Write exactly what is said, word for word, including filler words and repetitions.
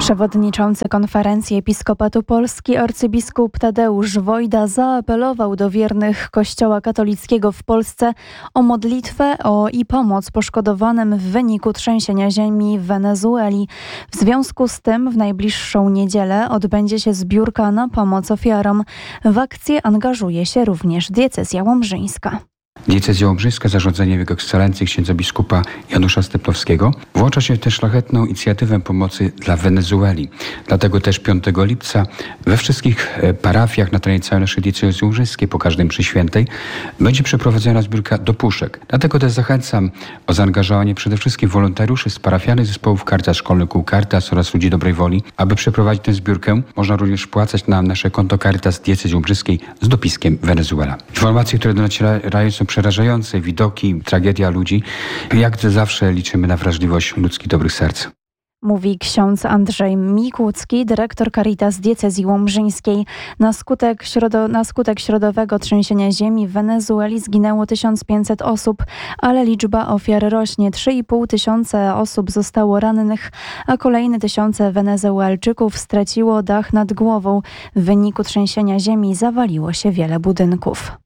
Przewodniczący Konferencji Episkopatu Polski arcybiskup Tadeusz Wojda zaapelował do wiernych Kościoła katolickiego w Polsce o modlitwę o i pomoc poszkodowanym w wyniku trzęsienia ziemi w Wenezueli. W związku z tym w najbliższą niedzielę odbędzie się zbiórka na pomoc ofiarom. W akcję angażuje się również diecezja łomżyńska. Diecezja łomżyńska, zarządzenie Jego Ekscelencji księdza biskupa Janusza Stepnowskiego, włącza się w tę szlachetną inicjatywę pomocy dla Wenezueli. Dlatego też piątego lipca we wszystkich parafiach na terenie całej naszej diecezji łomżyńskiej, po każdej mszy świętej, będzie przeprowadzona zbiórka do puszek. Dlatego też zachęcam o zaangażowanie przede wszystkim wolontariuszy z parafialnych zespołów Caritas, szkolnych kół Caritas oraz ludzi dobrej woli. Aby przeprowadzić tę zbiórkę, można również wpłacać na nasze konto Caritas diecezji łomżyńskiej z dopiskiem Wenezuela. Informacje, które docierają, są przerażające, widoki, tragedia ludzi. Jak zawsze liczymy na wrażliwość ludzkich dobrych serc. Mówi ksiądz Andrzej Mikucki, dyrektor Caritas diecezji łomżyńskiej. Na skutek, środo, na skutek środowego trzęsienia ziemi w Wenezueli zginęło tysiąc pięćset osób, ale liczba ofiar rośnie. trzy i pół tysiąca osób zostało rannych, a kolejne tysiące Wenezuelczyków straciło dach nad głową. W wyniku trzęsienia ziemi zawaliło się wiele budynków.